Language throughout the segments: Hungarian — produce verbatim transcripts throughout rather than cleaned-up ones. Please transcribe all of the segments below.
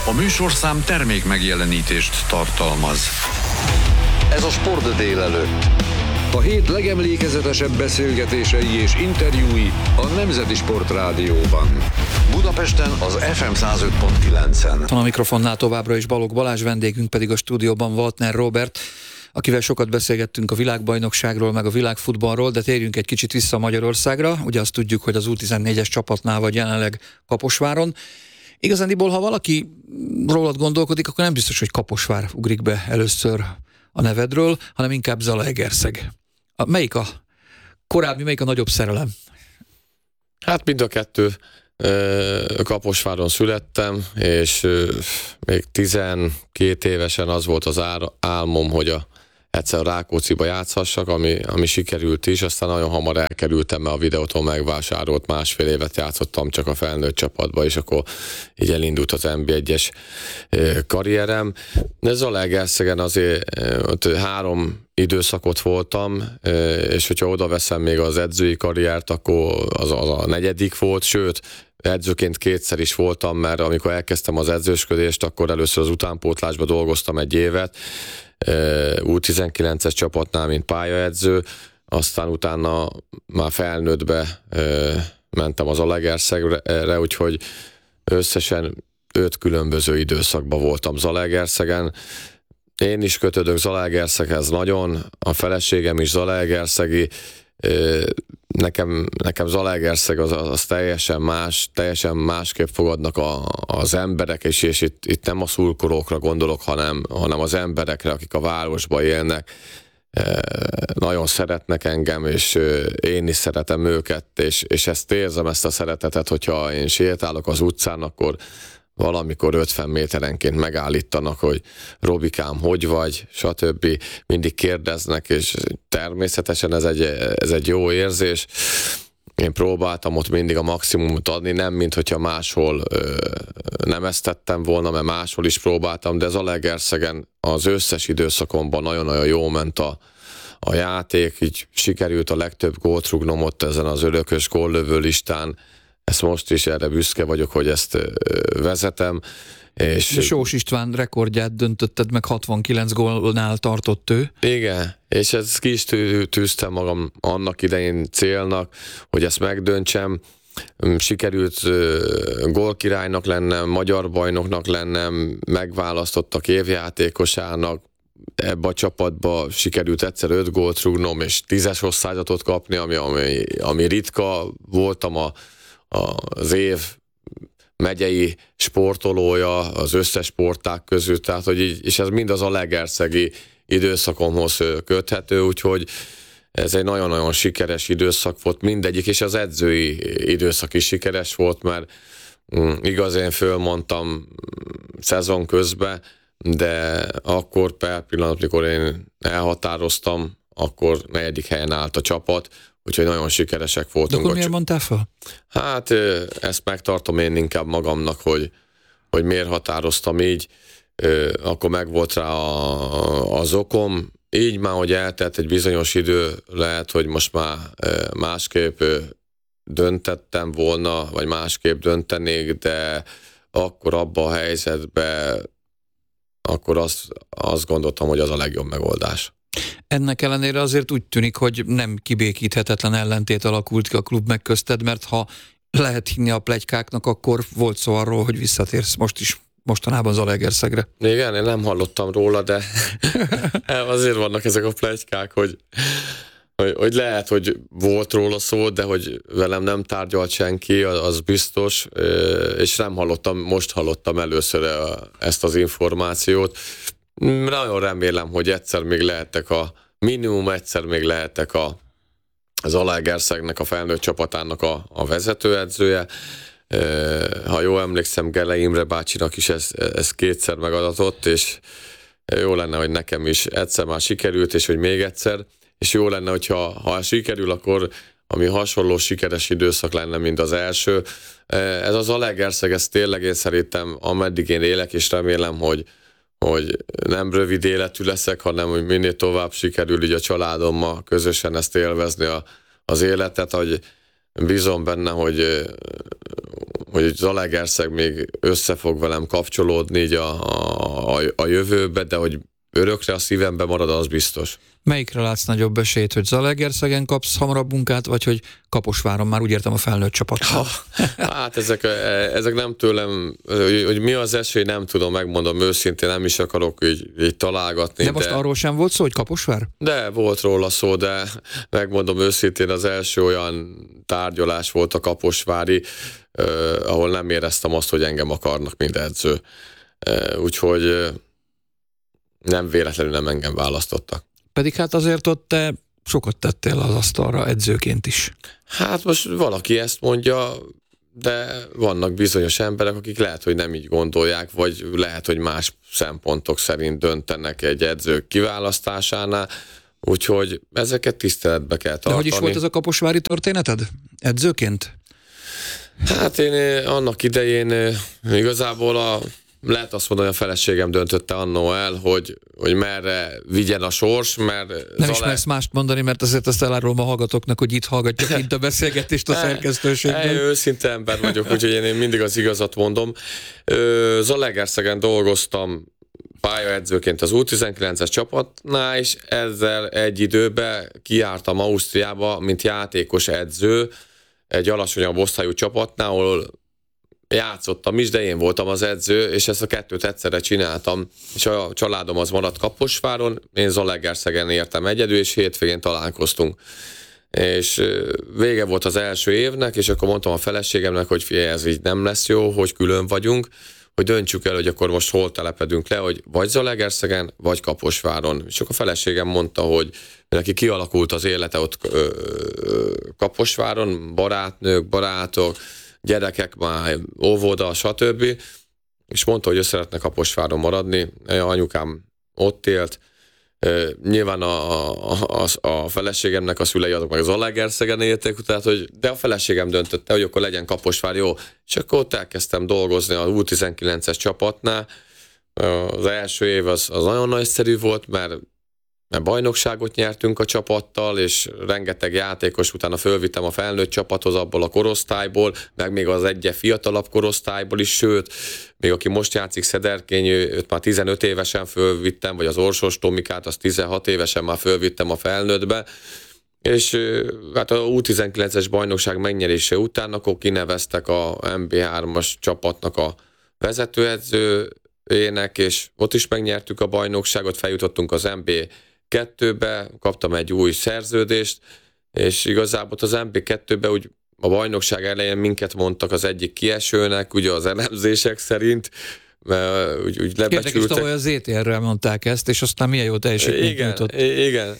A műsorszám termék megjelenítést tartalmaz. Ez a Sport délelőtt. A hét legemlékezetesebb beszélgetései és interjúi a Nemzeti Sport Rádióban. Budapesten az ef em száz öt pont kilencen. A mikrofonnál továbbra is Balogh Balázs, vendégünk pedig a stúdióban Waltner Róbert, akivel sokat beszélgettünk a világbajnokságról, meg a világfutballról, de térjünk egy kicsit vissza Magyarországra. Ugye azt tudjuk, hogy az U tizennégyes csapatnál vagy jelenleg Kaposváron. Igazándiból, ha valaki rólad gondolkodik, akkor nem biztos, hogy Kaposvár ugrik be először a nevedről, hanem inkább Zalaegerszeg. A, melyik a korábbi, melyik a nagyobb szerelem? Hát mind a kettő. Kaposváron születtem, és még tizenkét évesen az volt az álmom, hogy a, egyszer a Rákócziba játszhassak, ami, ami sikerült is, aztán nagyon hamar elkerültem, mert a Videóton megvásárolt, másfél évet játszottam csak a felnőtt csapatba, és akkor így elindult az en bé egyes karrierem. De Zalaegerszegen azért ott három időszakot voltam, és hogyha oda veszem még az edzői karriert, akkor az, az a negyedik volt, sőt, edzőként kétszer is voltam, mert amikor elkezdtem az edzősködést, akkor először az utánpótlásban dolgoztam egy évet, U tizenkilences csapatnál, mint pályaedző, aztán utána már felnőttbe mentem az Zalaegerszegre, úgyhogy összesen öt különböző időszakban voltam Zalaegerszegen. Én is kötődök Zalaegerszeghez nagyon, a feleségem is zalaegerszegi, nekem, nekem Zalaegerszeg az, az teljesen más, teljesen másképp fogadnak a, az emberek, és, és itt, itt nem a szurkolókra gondolok, hanem, hanem az emberekre, akik a városban élnek. Nagyon szeretnek engem, és én is szeretem őket, és, és ezt érzem, ezt a szeretetet, hogyha én sétálok az utcán, akkor valamikor ötven méterenként megállítanak, hogy Robikám, hogy vagy, stb. Mindig kérdeznek, és természetesen ez egy, ez egy jó érzés. Én próbáltam ott mindig a maximumot adni, nem mint hogyha máshol ö, nem ezt tettem volna, mert máshol is próbáltam, de Zalaegerszegen az összes időszakomban nagyon-nagyon jó ment a, a játék, így sikerült a legtöbb gólt rúgnom ott ezen az örökös góllövő listán. Ezt most is erre büszke vagyok, hogy ezt vezetem. És Sós István rekordját döntötted meg, hatvankilenc gólnál tartott ő. Igen, és ezt ki is tűztem magam annak idején célnak, hogy ezt megdöntsem. Sikerült gólkirálynak lennem, magyar bajnoknak lennem, megválasztottak évjátékosának, ebbe a csapatba sikerült egyszer öt gólt rúgnom, és tízes osztályzatot kapni, ami, ami, ami ritka. Voltam a az év megyei sportolója az összes sportág között, tehát, hogy így, és ez mind az zalaegerszegi időszakomhoz köthető, úgyhogy ez egy nagyon-nagyon sikeres időszak volt mindegyik, és az edzői időszak is sikeres volt, mert mm, igaz, én fölmondtam szezon közben, de akkor per pillanat, mikor én elhatároztam, akkor negyedik helyen állt a csapat, úgyhogy nagyon sikeresek voltunk. De akkor miért mondtál fel? Hát ezt megtartom én inkább magamnak, hogy, hogy miért határoztam így, akkor megvolt rá a, az okom. Így már, hogy eltelt egy bizonyos idő, lehet, hogy most már másképp döntettem volna, vagy másképp döntenék, de akkor abban a helyzetben akkor azt, azt gondoltam, hogy az a legjobb megoldás. Ennek ellenére azért úgy tűnik, hogy nem kibékíthetetlen ellentét alakult ki a klub meg közted, mert ha lehet hinni a pletykáknak, akkor volt szó arról, hogy visszatérsz most is mostanában Zalaegerszegre. Igen, én nem hallottam róla, de azért vannak ezek a pletykák, hogy, hogy, hogy lehet, hogy volt róla szó, de hogy velem nem tárgyalt senki, az biztos, és nem hallottam, most hallottam először ezt az információt. Nagyon remélem, hogy egyszer még lehetek a, minimum egyszer még lehetek a, az Zalaegerszegnek, a felnőtt csapatának a, a vezetőedzője. Ha jól emlékszem, Gele Imre bácsinak is ez, ez kétszer megadatott, és jó lenne, hogy nekem is egyszer már sikerült, és hogy még egyszer, és jó lenne, hogyha ha sikerül, akkor ami hasonló sikeres időszak lenne, mint az első. Ez az Zalaegerszeg, ez tényleg én szerintem, ameddig én élek, és remélem, hogy hogy nem rövid életű leszek, hanem hogy minél tovább sikerül így a családommal közösen ezt élvezni a, az életet, hogy bízom benne, hogy hogy Zalaegerszeg még össze fog velem kapcsolódni így a, a, a jövőbe, de hogy örökre a szívembe marad, az biztos. Melyikre látsz nagyobb esélyt, hogy Zalaegerszegen kapsz hamarabb munkát, vagy hogy Kaposváron, már úgy értem a felnőtt csapattal? Hát ezek, ezek nem tőlem, hogy, hogy mi az esély, nem tudom, megmondom őszintén, nem is akarok így, így találgatni. De most de, arról sem volt szó, hogy Kaposvár? De volt róla szó, de megmondom őszintén, az első olyan tárgyalás volt a kaposvári, eh, ahol nem éreztem azt, hogy engem akarnak, mint edző. Eh, úgyhogy eh, nem véletlenül nem engem választottak. Pedig hát azért ott te sokat tettél az asztalra edzőként is. Hát most valaki ezt mondja, de vannak bizonyos emberek, akik lehet, hogy nem így gondolják, vagy lehet, hogy más szempontok szerint döntenek egy edző kiválasztásánál, úgyhogy ezeket tiszteletbe kell tartani. De hogy is volt ez a kaposvári történeted? Edzőként? Hát én annak idején igazából a lehet azt mondani, hogy a feleségem döntötte annó el, hogy, hogy merre vigyen a sors, mert... Nem Zale... ismersz mást mondani, mert azért azt elárulom a hallgatóknak, hogy itt hallgatja kint a beszélgetést a szerkesztőségben. Őszinte ember vagyok, úgyhogy én mindig az igazat mondom. Zalaegerszegen dolgoztam pályaedzőként az U tizenkilences csapatnál, és ezzel egy időben kijártam Ausztriába, mint játékos edző, egy alacsonyabb osztályú csapatnál, ahol játszottam is, de én voltam az edző, és ezt a kettőt egyszerre csináltam, és a családom az maradt Kaposváron, én Zalaegerszegen értem egyedül, és hétvégén találkoztunk. És vége volt az első évnek, és akkor mondtam a feleségemnek, hogy figyelj, ez így nem lesz jó, hogy külön vagyunk, hogy döntsük el, hogy akkor most hol telepedünk le, hogy vagy Zalaegerszegen, vagy Kaposváron. És akkor a feleségem mondta, hogy neki kialakult az élete ott Kaposváron, barátnők, barátok, gyerekek már, óvoda, stb. És mondta, hogy ő szeretne Kaposváron maradni. Anyukám ott élt. Nyilván a, a, a, a feleségemnek a szülei azok meg Zalaegerszegen élték, tehát, hogy, de a feleségem döntötte, hogy akkor legyen Kaposvár, jó. És akkor ott elkezdtem dolgozni a U tizenkilences csapatnál. Az első év az, az nagyon nagyszerű volt, mert mert bajnokságot nyertünk a csapattal, és rengeteg játékos, utána fölvittem a felnőtt csapathoz abból a korosztályból, meg még az egyre fiatalabb korosztályból is, sőt, még aki most játszik Szederkény, őt már tizenöt évesen fölvittem, vagy az Orsos Tomikát, az tizenhat évesen már fölvittem a felnőttbe, és hát a U tizenkilences bajnokság megnyerése után akkor kineveztek a em bé hármas csapatnak a vezetőedzőjének, és ott is megnyertük a bajnokságot, feljutottunk az em bé kettőbe, kaptam egy új szerződést, és igazából az em bé kettőbe úgy a bajnokság elején minket mondtak az egyik kiesőnek, ugye az elemzések szerint, mert úgy, úgy lebecsültek. Érdekes, tavaly az zé té er-rel mondták ezt, és aztán milyen jó teljesítményt igen, nyújtott. Igen.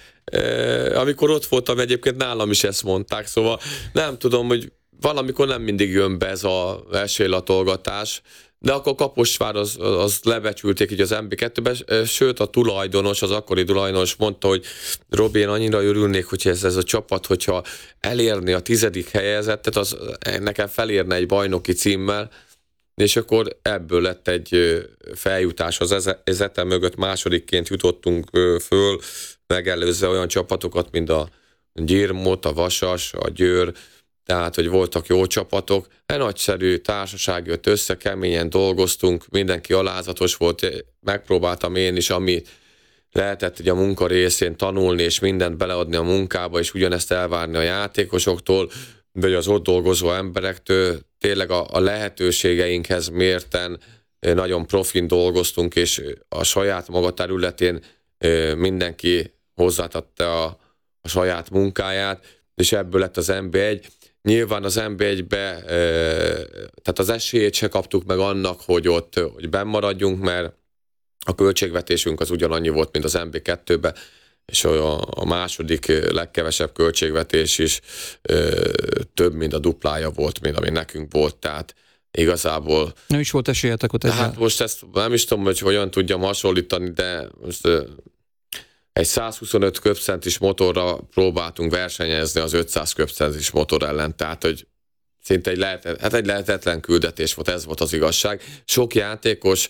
E, amikor ott voltam, egyébként nálam is ezt mondták, szóval nem tudom, hogy valamikor nem mindig jön be ez az esélylatolgatás, de akkor Kaposvár az, az lebecsülték így az em bé kettőben, sőt a tulajdonos, az akkori tulajdonos mondta, hogy Robi, én annyira örülnék, hogy ez, ez a csapat, hogyha elérni a tizedik helyezettet, az nekem felérne egy bajnoki címmel, és akkor ebből lett egy feljutás az ezete mögött, másodikként jutottunk föl, megelőzve olyan csapatokat, mint a Gyirmót, a Vasas, a Győr, tehát, hogy voltak jó csapatok. Egy nagyszerű társaság jött össze, keményen dolgoztunk, mindenki alázatos volt, megpróbáltam én is, ami lehetett ugye a munka részén tanulni, és mindent beleadni a munkába, és ugyanezt elvárni a játékosoktól, de az ott dolgozó emberektől tényleg a, a lehetőségeinkhez mérten nagyon profin dolgoztunk, és a saját maga területén mindenki hozzátette a, a saját munkáját, és ebből lett az em bé egy. Nyilván az em bé egybe, tehát az esélyét se kaptuk meg annak, hogy ott hogy benn maradjunk, mert a költségvetésünk az ugyanannyi volt, mint az em bé kettőbe, és a második legkevesebb költségvetés is több, mint a duplája volt, mint ami nekünk volt, tehát igazából... Nem is volt esélyetek ott egyáltalán. Hát most ezt nem is tudom, hogy hogyan tudjam hasonlítani, de most egy százhuszonöt köbcentis motorra próbáltunk versenyezni az ötszáz köbcentis motor ellen, tehát hogy szinte egy, lehet, hát egy lehetetlen küldetés volt, ez volt az igazság. Sok játékos,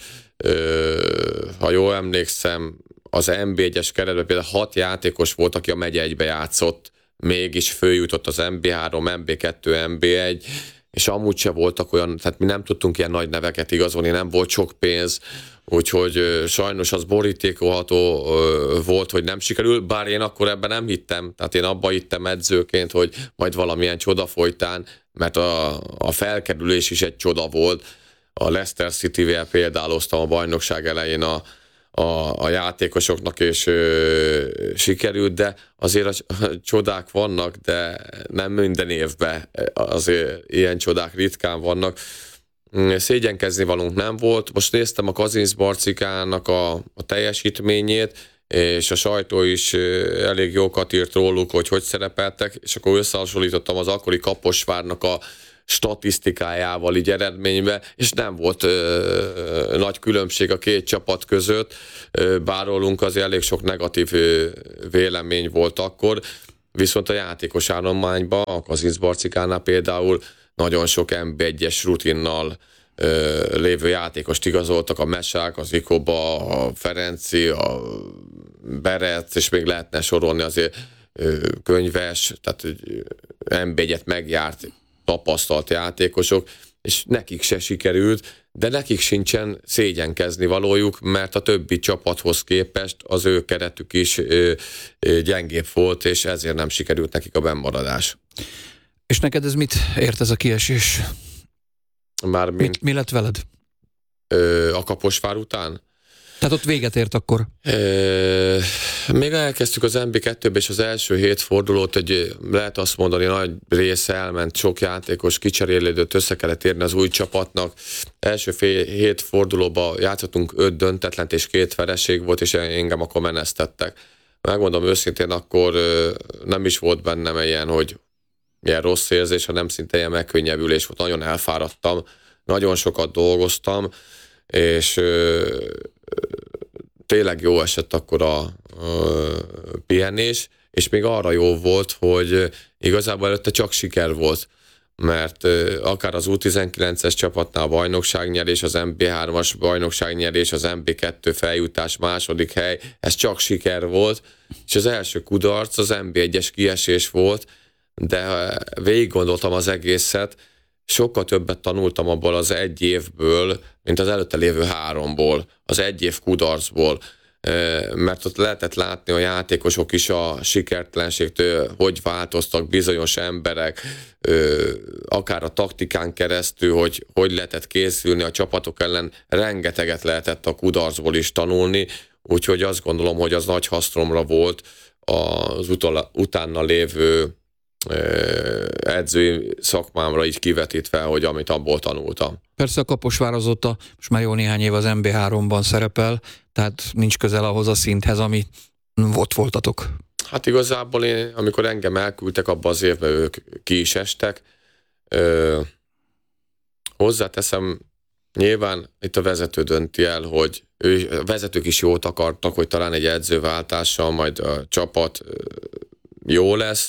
ha jól emlékszem, az em bé egyes keretben például hat játékos volt, aki a megye egybe játszott, mégis följutott az em bé három, em bé kettő, em bé egy, és amúgy se voltak olyan, tehát mi nem tudtunk ilyen nagy neveket igazolni, nem volt sok pénz, úgyhogy sajnos az borítékolható volt, hogy nem sikerül, bár én akkor ebben nem hittem, tehát én abba hittem edzőként, hogy majd valamilyen csoda folytán, mert a, a felkerülés is egy csoda volt. A Leicester City-vel példáloztam a bajnokság elején a, a, a játékosoknak, és ö, sikerült, de azért a, a csodák vannak, de nem minden évben azért ilyen csodák ritkán vannak. Szégyenkezni valunk nem volt. Most néztem a Kazincbarcikának a, a teljesítményét, és a sajtó is elég jókat írt róluk, hogy hogy szerepeltek, és akkor összehasonlítottam az akkori Kaposvárnak a statisztikájával így eredményben, és nem volt ö, nagy különbség a két csapat között, ö, bár rólunk azért elég sok negatív ö, vélemény volt akkor, viszont a játékos állományban, a Kazincbarcikánál például nagyon sok em bé egyes rutinnal ö, lévő játékost igazoltak, a Mesák, az Ikoba, a Ferenci, a Berec, és még lehetne sorolni azért ö, Könyves, tehát em bé egyet megjárt tapasztalt játékosok, és nekik se sikerült, de nekik sincsen szégyenkezni valójuk, mert a többi csapathoz képest az ő keretük is ö, ö, gyengébb volt, és ezért nem sikerült nekik a bennmaradás. És neked ez mit ért ez a kiesés? Már mit, mi lett veled? Ö, a Kaposvár után? Tehát ott véget ért akkor? Ö, még elkezdtük az em bé kettőbe, és az első hét fordulót, egy, lehet azt mondani, nagy része elment, sok játékos kicserélődött, össze kellett érni az új csapatnak. Első fél, hét fordulóban játszottunk öt döntetlent, és két vereség volt, és engem akkor menesztettek. Megmondom őszintén, akkor ö, nem is volt bennem ilyen, hogy ilyen rossz érzés, hanem szinte ilyen megkönnyebbülés volt. Nagyon elfáradtam, nagyon sokat dolgoztam, és ö, tényleg jó esett akkor a, a pihenés, és még arra jó volt, hogy igazából előtte csak siker volt, mert ö, akár az U tizenkilences csapatnál a bajnokságnyerés, az em bé hármas bajnokságnyerés, az em bé kettő feljutás, második hely, ez csak siker volt, és az első kudarc az em bé egyes kiesés volt, de végig gondoltam az egészet, sokkal többet tanultam abból az egy évből, mint az előtte lévő háromból, az egy év kudarcból, mert ott lehetett látni a játékosok is a sikertelenségtől, hogy változtak bizonyos emberek, akár a taktikán keresztül, hogy hogy lehetett készülni a csapatok ellen, rengeteget lehetett a kudarcból is tanulni, úgyhogy azt gondolom, hogy az nagy hasznomra volt az utala, utána lévő edzői szakmámra így kivetítve, hogy amit abból tanultam. Persze a Kaposvár azóta most már jó néhány év az em bé háromban szerepel, tehát nincs közel ahhoz a szinthez, ami ott voltatok. Hát igazából én, amikor engem elküldtek abba az évben, ők ki is estek. Ö, hozzáteszem, nyilván itt a vezető dönti el, hogy ő, a vezetők is jót akartak, hogy talán egy edzőváltással majd a csapat jó lesz.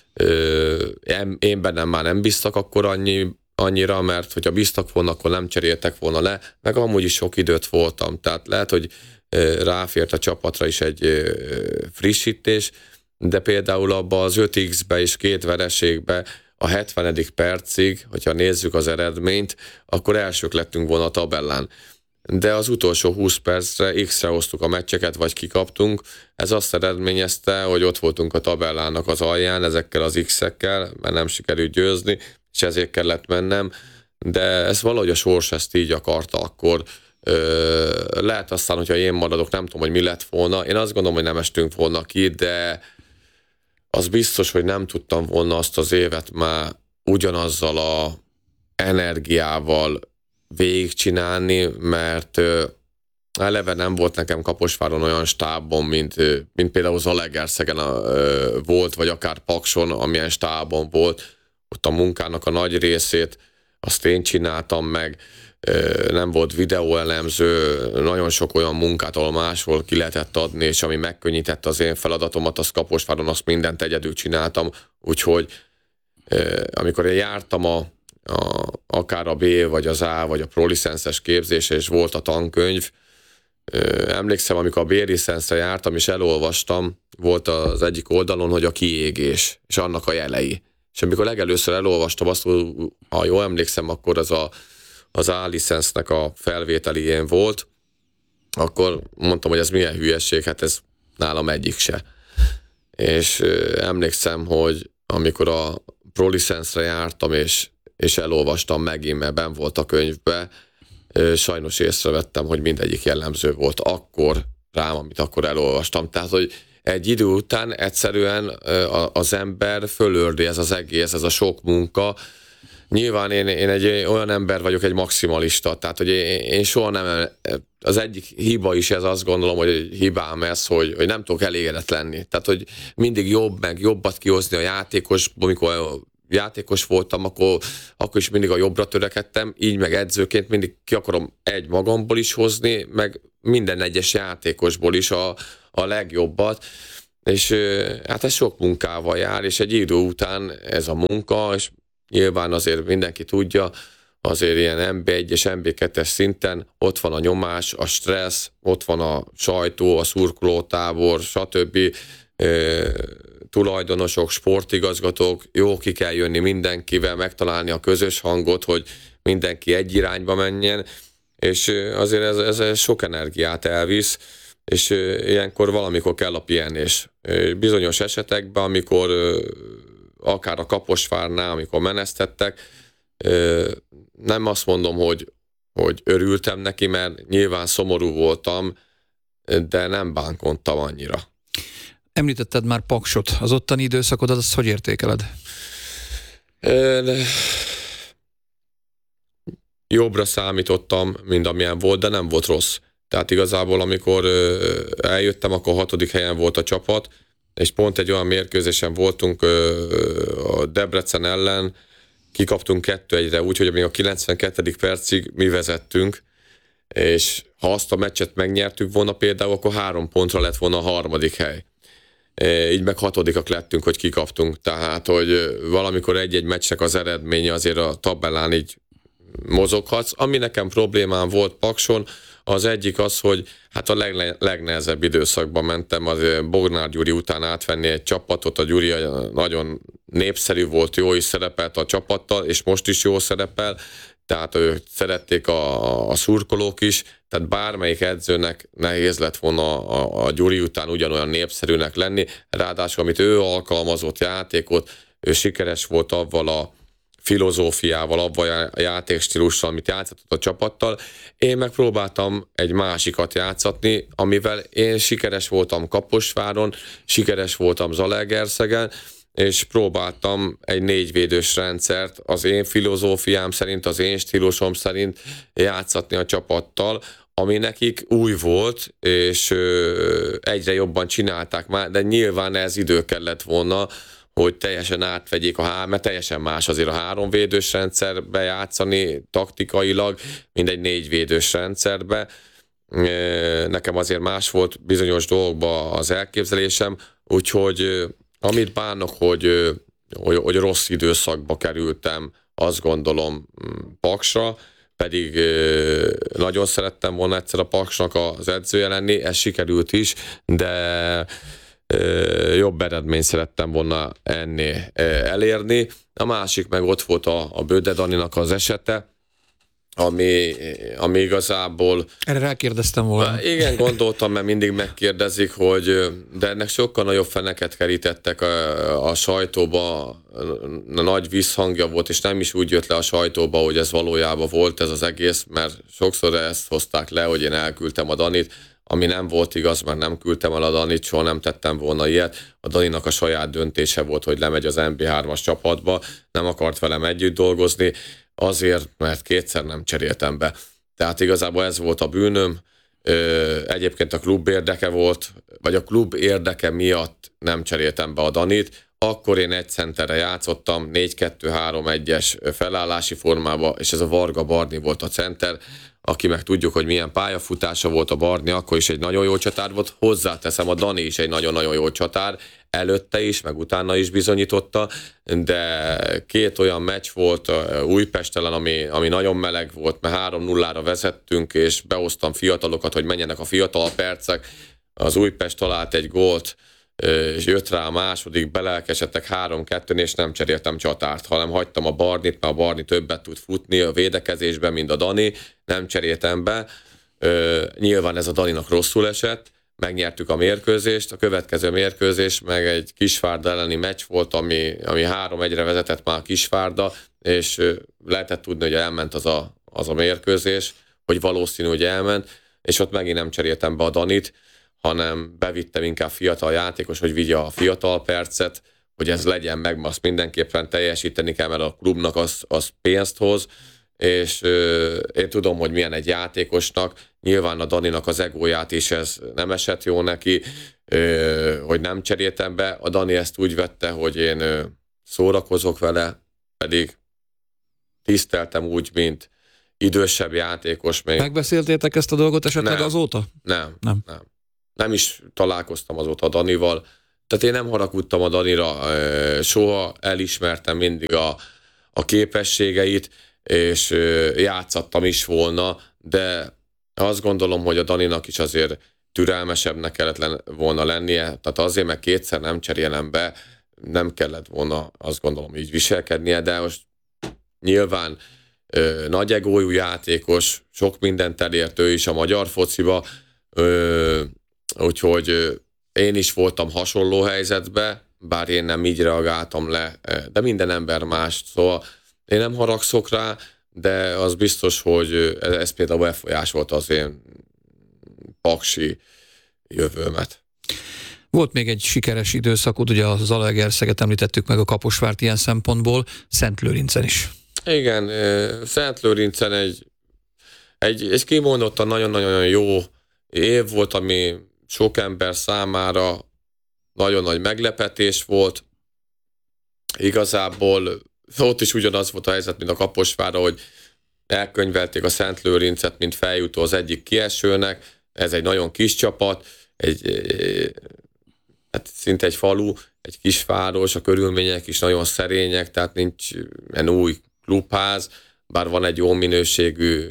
Én bennem már nem bíztak akkor annyi, annyira, mert hogyha bíztak volna, akkor nem cseréltek volna le, meg amúgy is sok időt voltam, tehát lehet, hogy ráfért a csapatra is egy frissítés, de például abba az öt iksz-be és két vereségbe a hetvenedik percig, hogyha nézzük az eredményt, akkor elsők lettünk volna a tabellán. De az utolsó húsz percre X-re hoztuk a meccseket, vagy kikaptunk. Ez azt eredményezte, hogy ott voltunk a tabellának az alján, ezekkel az X-ekkel, mert nem sikerült győzni, és ezért kellett mennem. De ez valahogy a sors ezt így akarta akkor. Ö, lehet aztán, hogyha én maradok, nem tudom, hogy mi lett volna. Én azt gondolom, hogy nem estünk volna ki, de az biztos, hogy nem tudtam volna azt az évet már ugyanazzal a energiával végigcsinálni, mert ö, eleve nem volt nekem Kaposváron olyan stábon, mint, ö, mint például Zalaegerszegen ö, volt, vagy akár Pakson, amilyen stábon volt. Ott a munkának a nagy részét azt én csináltam meg, ö, nem volt videóelemző, nagyon sok olyan munkát, ahol máshol ki lehetett adni, és ami megkönnyítette az én feladatomat, az Kaposváron azt mindent egyedül csináltam, úgyhogy ö, amikor én jártam a A, akár a B, vagy az A, vagy a prolicenszes képzése, és volt a tankönyv. Emlékszem, amikor a B-licenszre jártam, és elolvastam, volt az egyik oldalon, hogy a kiégés, és annak a jelei. És amikor legelőször elolvastam azt, ha jól emlékszem, akkor az a, az A-licensznek a felvételi ilyen volt, akkor mondtam, hogy ez milyen hülyeség, hát ez nálam egyik se. És emlékszem, hogy amikor a ProLicenszre jártam, és, és elolvastam megint, mert benn volt a könyvbe, sajnos észrevettem, hogy mindegyik jellemző volt akkor rám, amit akkor elolvastam. Tehát, hogy egy idő után egyszerűen az ember fölördi ez az egész, ez a sok munka. Nyilván én, én egy olyan ember vagyok, egy maximalista, tehát hogy én, én soha nem, az egyik hiba is ez, azt gondolom, hogy hibám ez, hogy, hogy nem tudok elégedett lenni. Tehát, hogy mindig jobb, meg jobbat kihozni a játékos, amikor játékos voltam, akkor, akkor is mindig a jobbra törekedtem, így meg edzőként mindig ki akarom egy magamból is hozni, meg minden egyes játékosból is a, a legjobbat, és hát ez sok munkával jár, és egy idő után ez a munka, és nyilván azért mindenki tudja, azért ilyen em bé egy és em bé kettes szinten ott van a nyomás, a stressz, ott van a sajtó, a szurkolótábor, stb. E, tulajdonosok, sportigazgatók, jó, ki kell jönni mindenkivel, megtalálni a közös hangot, hogy mindenki egy irányba menjen, és azért ez, ez sok energiát elvisz, és ilyenkor valamikor kell a pihenés. Bizonyos esetekben, amikor akár a Kaposvárnál, amikor menesztettek, nem azt mondom, hogy, hogy örültem neki, mert nyilván szomorú voltam, de nem bánkodtam annyira. Említetted már Paksot. Az ottani időszakodat, azt hogy értékeled? Jobbra számítottam, mint amilyen volt, de nem volt rossz. Tehát igazából, amikor eljöttem, akkor hatodik helyen volt a csapat, és pont egy olyan mérkőzésen voltunk a Debrecen ellen, kikaptunk kettő egyre úgy, hogy még a kilencvenkettedik percig mi vezettünk, és ha azt a meccset megnyertük volna például, akkor három pontra lett volna a harmadik hely. Így meg hatodikak lettünk, hogy kikaptunk. Tehát, hogy valamikor egy-egy meccsnek az eredménye azért a tabellán így mozoghatsz. Ami nekem problémám volt Pakson, az egyik az, hogy hát a legne, legnehezebb időszakban mentem, az Bognár Gyuri után átvenni egy csapatot, a Gyuri nagyon népszerű volt, jó is szerepelt a csapattal, és most is jó szerepel, tehát őt szerették a, a szurkolók is, tehát bármelyik edzőnek nehéz lett volna a, a Gyuri után ugyanolyan népszerűnek lenni, ráadásul amit ő alkalmazott játékot, ő sikeres volt avval a filozófiával, avval a játékstílussal, amit játszott a csapattal. Én megpróbáltam egy másikat játszatni, amivel én sikeres voltam Kaposváron, sikeres voltam Zalaegerszegen, és próbáltam egy négyvédős rendszert az én filozófiám szerint, az én stílusom szerint játszatni a csapattal, ami nekik új volt, és egyre jobban csinálták már, de nyilván ez idő kellett volna, hogy teljesen átvegyék a három, mert teljesen más azért a háromvédős rendszerbe játszani taktikailag, mint egy négyvédős rendszerbe. Nekem azért más volt bizonyos dolgokban az elképzelésem, úgyhogy amit bánok, hogy, hogy, hogy rossz időszakba kerültem, azt gondolom Paksra, pedig nagyon szerettem volna egyszer a Paksnak az edzője lenni, ez sikerült is, de jobb eredményt szerettem volna ennél elérni. A másik meg ott volt a, a Böde Daninak az esete, ami, ami igazából... Erre rákérdeztem volna. Igen, gondoltam, mert mindig megkérdezik, hogy de ennek sokkal nagyobb feneket kerítettek a, a sajtóba, a nagy visszhangja volt, és nem is úgy jött le a sajtóba, hogy ez valójában volt ez az egész, mert sokszor ezt hozták le, hogy én elküldtem a Danit, ami nem volt igaz, mert nem küldtem el a Danit, soha nem tettem volna ilyet. A Daninak a saját döntése volt, hogy lemegy az em bé hármas csapatba, nem akart velem együtt dolgozni, azért, mert kétszer nem cseréltem be. Tehát igazából ez volt a bűnöm. Egyébként a klub érdeke volt, vagy a klub érdeke miatt nem cseréltem be a Danit. Akkor én egy centerre játszottam, négy kettő három egyes felállási formába, és ez a Varga Barni volt a center, aki meg tudjuk, hogy milyen pályafutása volt a Barni, akkor is egy nagyon jó csatár volt. Hozzáteszem, a Dani is egy nagyon-nagyon jó csatár, előtte is, meg utána is bizonyította, de két olyan meccs volt Újpest ellen, ami, ami nagyon meleg volt, mert három nullára vezettünk, és behoztam fiatalokat, hogy menjenek a fiatal percek. Az Újpest talált egy gólt, és jött rá a második, belelkesedtek három-kettőn, és nem cseréltem csatárt, hanem hagytam a Barnit, mert a Barni többet tud futni a védekezésben, mint a Dani, nem cseréltem be. Nyilván ez a Daninak rosszul esett, megnyertük a mérkőzést, a következő mérkőzés meg egy Kisvárda elleni meccs volt, ami, ami három egyre vezetett már a Kisvárda, és lehetett tudni, hogy elment az a, az a mérkőzés, hogy valószínű, hogy elment, és ott megint nem cseréltem be a Danit, hanem bevittem inkább fiatal játékos, hogy vigye a fiatal percet, hogy ez legyen meg, azt mindenképpen teljesíteni kell, mert a klubnak az, az pénzt hoz, és euh, én tudom, hogy milyen egy játékosnak, nyilván a Daninak az egóját is ez nem esett jó neki, euh, hogy nem cseréltem be, a Dani ezt úgy vette, hogy én euh, szórakozok vele, pedig tiszteltem úgy, mint idősebb játékos. Még. Megbeszéltétek ezt a dolgot esetleg nem, azóta? Nem, nem, nem. Nem is találkoztam azóta a Danival. Tehát én nem haragudtam a Danira, soha elismertem mindig a, a képességeit, és játszattam is volna, de azt gondolom, hogy a Daninak is azért türelmesebbnek kellett volna lennie, tehát azért, meg kétszer nem cserélem be, nem kellett volna, azt gondolom, így viselkednie, de most nyilván ö, nagy egójú játékos, sok mindent elért ő is a magyar fociba, ö, úgyhogy ö, én is voltam hasonló helyzetbe, bár én nem így reagáltam le, de minden ember más, szóval én nem haragszok rá, de az biztos, hogy ez például befolyásolta az én paksi jövőmet. Volt még egy sikeres időszakod, ugye a Zalaegerszeget említettük meg, a Kaposvárt ilyen szempontból, Szentlőrincen is. Igen, Szentlőrincen egy, egy, egy kimondottan nagyon-nagyon jó év volt, ami sok ember számára nagyon nagy meglepetés volt. Igazából ott is ugyanaz volt a helyzet, mint a Kaposvárra, hogy elkönyvelték a Szentlőrincet, mint feljutó az egyik kiesőnek. Ez egy nagyon kis csapat, egy, hát szinte egy falu, egy kisváros, a körülmények is nagyon szerények, tehát nincs egy új klubház, bár van egy jó minőségű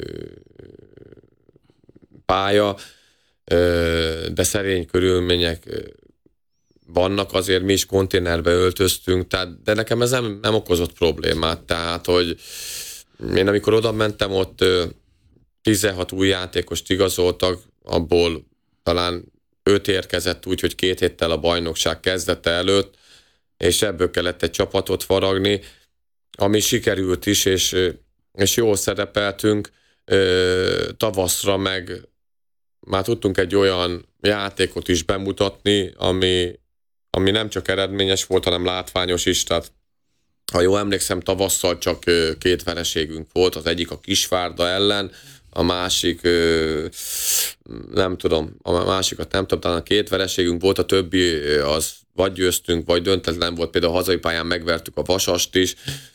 pálya, de szerény körülmények vannak, azért mi is konténerbe öltöztünk, tehát, de nekem ez nem, nem okozott problémát, tehát, hogy én amikor oda mentem, ott tizenhat új játékost igazoltak, abból talán öt érkezett úgy, hogy két héttel a bajnokság kezdete előtt, és ebből kellett egy csapatot faragni, ami sikerült is, és, és jól szerepeltünk. Tavaszra meg már tudtunk egy olyan játékot is bemutatni, ami, ami nem csak eredményes volt, hanem látványos is, tehát ha jól emlékszem, tavasszal csak két vereségünk volt, az egyik a Kisvárda ellen, a másik, nem tudom, a másikat nem tudom, talán két vereségünk volt, a többi az vagy győztünk, vagy döntetlen volt, például a hazai pályán megvertük a Vasast is.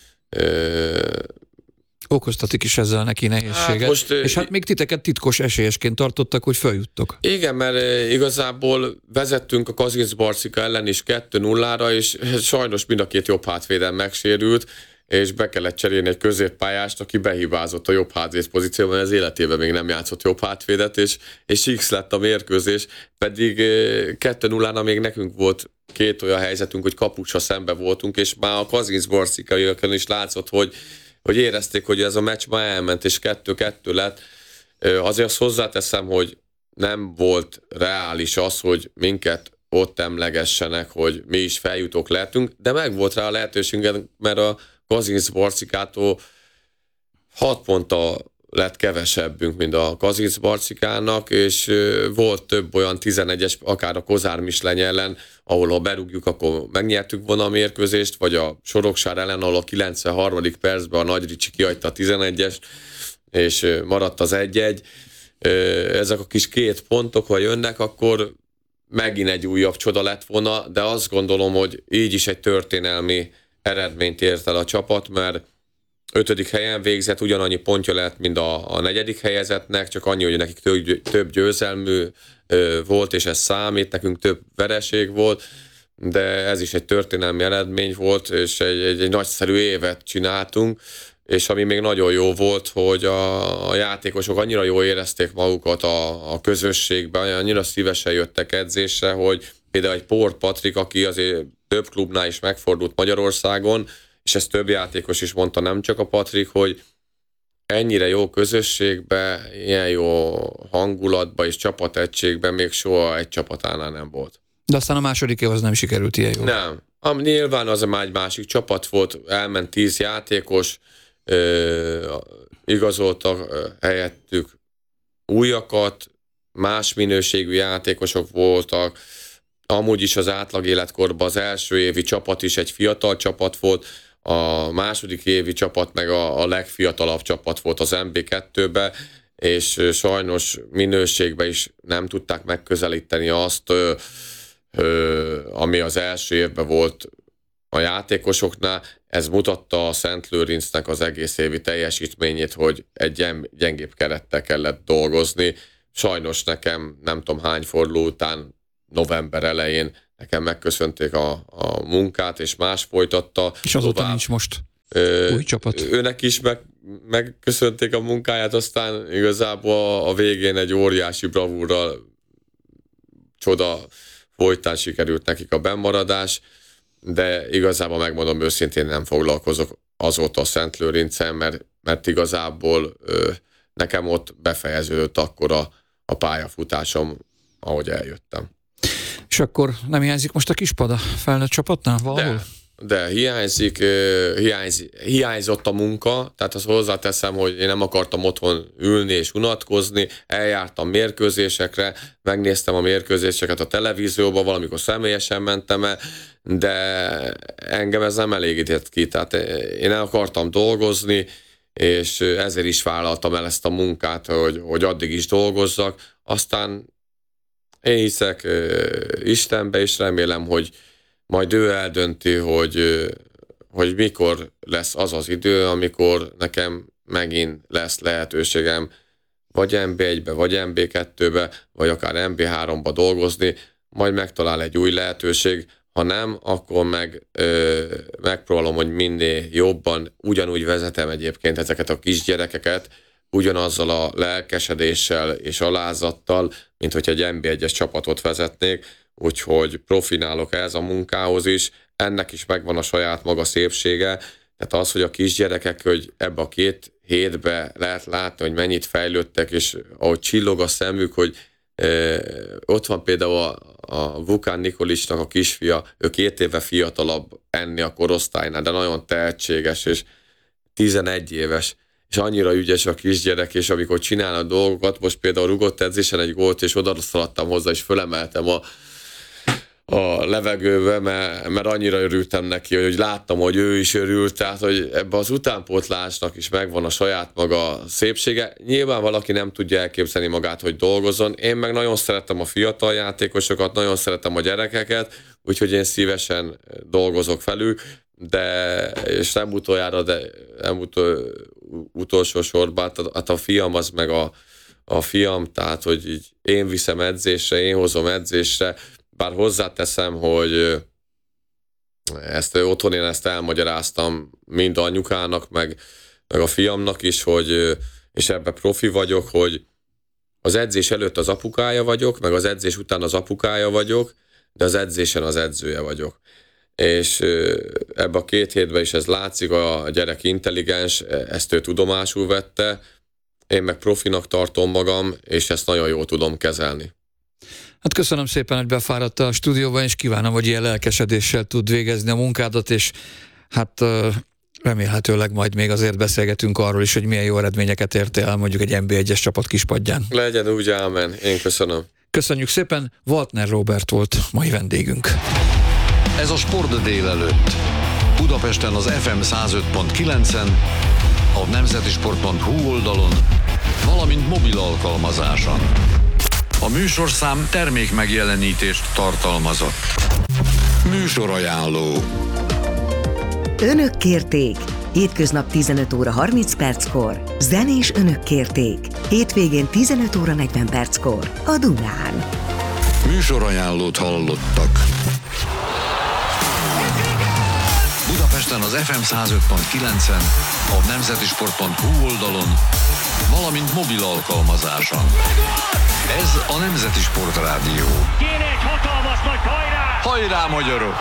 Okoztatik is ezzel neki nehézséget. Hát most, és hát még titeket titkos esélyesként tartottak, hogy feljuttok. Igen, mert igazából vezettünk a Kazincbarcika ellen is kettő nullára, és sajnos mind a két jobb hátvéden megsérült, és be kellett cserélni egy középpályást, aki behibázott a jobb hátvéd pozícióban, ez életében még nem játszott jobb hátvédet, és, és X lett a mérkőzés, pedig kettő nullára még nekünk volt két olyan helyzetünk, hogy kapucsa szembe voltunk, és már a Kazincbarcikaiakon is látszott, hogy hogy érezték, hogy ez a meccs már elment, és kettő-kettő lett. Azért azt hozzáteszem, hogy nem volt reális az, hogy minket ott emlegessenek, hogy mi is feljutók lehetünk, de meg volt rá a lehetőségünk, mert a Kazincbarcikától hat ponttal lett kevesebbünk, mint a Kazincbarcikának, és volt több olyan tizenegyes, akár a Kozármislány ellen, ahol ha berúgjuk, akkor megnyertük volna a mérkőzést, vagy a Soroksár ellen, ahol a kilencvenharmadik percben a Nagy Ricsi kihagyta a tizenegyest, és maradt az egy-egy. Ezek a kis két pontok, ha jönnek, akkor megint egy újabb csoda lett volna, de azt gondolom, hogy így is egy történelmi eredményt ért el a csapat, mert ötödik helyen végzett, ugyanannyi pontja lett, mint a, a negyedik helyezetnek, csak annyi, hogy nekik több, több győzelmű ö, volt, és ez számít, nekünk több vereség volt, de ez is egy történelmi eredmény volt, és egy, egy, egy nagyszerű évet csináltunk, és ami még nagyon jó volt, hogy a, a játékosok annyira jól érezték magukat a, a közösségben, annyira szívesen jöttek edzésre, hogy például egy Port Patrik, aki azért több klubnál is megfordult Magyarországon, és ezt több játékos is mondta, nem csak a Patrik, hogy ennyire jó közösségben, ilyen jó hangulatban és csapategységben még soha egy csapatánál nem volt. De aztán a másodikéhoz nem sikerült ilyen jó. Nem. Am, nyilván az már egy másik csapat volt, elment tíz játékos, ö, igazoltak ö, helyettük újakat, más minőségű játékosok voltak, amúgy is az átlag életkorban az első évi csapat is egy fiatal csapat volt, a második évi csapat meg a, a legfiatalabb csapat volt az em bé kettőbe, és sajnos minőségben is nem tudták megközelíteni azt, ö, ö, ami az első évben volt a játékosoknál. Ez mutatta a Szent Lőrincnek az egész évi teljesítményét, hogy egy gyengébb kerettel kellett dolgozni. Sajnos nekem nem tudom hány forduló után november elején nekem megköszönték a, a munkát, és más folytatta. És azóta tovább. Nincs most Ö, új csapat. Őnek is meg, megköszönték a munkáját, aztán igazából a, a végén egy óriási bravúrral csoda folytán sikerült nekik a bennmaradás, de igazából megmondom őszintén, nem foglalkozok azóta a Szent Lőrincen, mert, mert igazából ö, nekem ott befejeződött akkor a, a pályafutásom, ahogy eljöttem. És akkor nem hiányzik most a kispad a felnőtt csapatnál valahol? De, de hiányzik, hiányz, hiányzott a munka, tehát azt hozzáteszem, hogy én nem akartam otthon ülni és unatkozni, eljártam mérkőzésekre, megnéztem a mérkőzéseket a televízióban, valamikor személyesen mentem el, de engem ez nem elégített ki, tehát én el akartam dolgozni, és ezért is vállaltam el ezt a munkát, hogy, hogy addig is dolgozzak, aztán én hiszek Istenbe, és remélem, hogy majd ő eldönti, hogy, hogy mikor lesz az az idő, amikor nekem megint lesz lehetőségem vagy em bé egybe, vagy em bé kettőbe, vagy akár em bé háromba dolgozni, majd megtalál egy új lehetőség, ha nem, akkor meg ö, megpróbálom, hogy minél jobban, ugyanúgy vezetem egyébként ezeket a kisgyerekeket, ugyanazzal a lelkesedéssel és alázattal, mint hogyha egy em bé egyes csapatot vezetnék, úgyhogy profinálok ez a munkához is, ennek is megvan a saját maga szépsége, tehát az, hogy a kisgyerekek, hogy ebbe a két hétbe lehet látni, hogy mennyit fejlődtek, és ahogy csillog a szemük, hogy e, ott van például a, a Vukán Nikolicsnak a kisfia, ő két éve fiatalabb enni a korosztálynál, de nagyon tehetséges, és tizenegy éves, és annyira ügyes a kisgyerek, és amikor csinál a dolgokat, most például rugott edzésen egy gólt, és oda szaladtam hozzá, és fölemeltem a, a levegőbe, mert, mert annyira örültem neki, hogy láttam, hogy ő is örült, tehát, hogy ebbe az utánpótlásnak is megvan a saját maga szépsége. Nyilván valaki nem tudja elképzelni magát, hogy dolgozzon. Én meg nagyon szeretem a fiatal játékosokat, nagyon szeretem a gyerekeket, úgyhogy én szívesen dolgozok velük, de, és nem utoljára, de nem utol, utolsó sorban, hát a fiam az meg a, a fiam, tehát, hogy így én viszem edzésre, én hozom edzésre, bár hozzáteszem, hogy ezt otthon én ezt elmagyaráztam mind anyukának, meg, meg a fiamnak is, hogy, és ebben profi vagyok, hogy az edzés előtt az apukája vagyok, meg az edzés után az apukája vagyok, de az edzésen az edzője vagyok. És ebbe a két hétben is ez látszik, a gyerek intelligens, ezt ő tudomásul vette, én meg profinak tartom magam, és ezt nagyon jól tudom kezelni. Hát köszönöm szépen, hogy befáradt a stúdióban, és kívánom, hogy ilyen lelkesedéssel tud végezni a munkádat, és hát remélhetőleg majd még azért beszélgetünk arról is, hogy milyen jó eredményeket értél el mondjuk egy em bé egyes csapat kispadján. Legyen úgy, ámen. Én köszönöm. Köszönjük szépen, Waltner Róbert volt mai vendégünk. Ez a Sport délelőtt. Budapesten az ef em száz öt pont kilencen, a nemzetisport pont hu oldalon, valamint mobil alkalmazáson. A műsorszám termék megjelenítést tartalmazott. Műsorajánló. Önök kérték. Hétköznap tizenöt óra harminc perckor. Zenés Önök kérték. Hétvégén tizenöt óra negyven perckor. A Dunán. Műsorajánlót hallottak. Budapesten az ef em száz öt pont kilencen, a nemzetisport pont hu oldalon, valamint mobil alkalmazáson. Ez a Nemzeti Sportrádió. Kéne egy hatalmas nagy hajrá! Hajrá, magyarok!